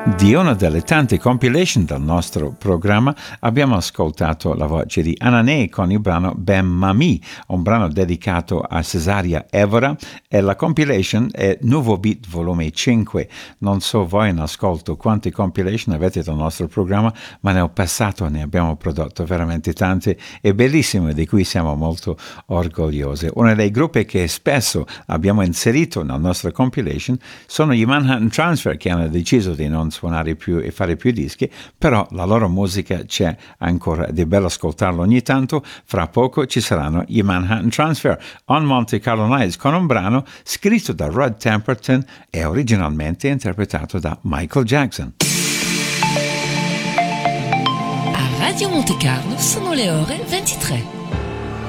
Di una delle tante compilation del nostro programma abbiamo ascoltato la voce di Ananè con il brano Ben Mami, un brano dedicato a Cesaria Evora, e la compilation è Nuovo Beat volume 5. Non so voi in ascolto quante compilation avete del nostro programma, ma nel passato ne abbiamo prodotto veramente tante e bellissime, di cui siamo molto orgogliosi. Uno dei gruppi che spesso abbiamo inserito nella nostra compilation sono i Manhattan Transfer, che hanno deciso di non suonare più e fare più dischi, però la loro musica c'è ancora ed è bello ascoltarlo ogni tanto. Fra poco ci saranno i Manhattan Transfer on Monte Carlo Nights con un brano scritto da Rod Temperton e originalmente interpretato da Michael Jackson. A Radio Monte Carlo sono le ore 23.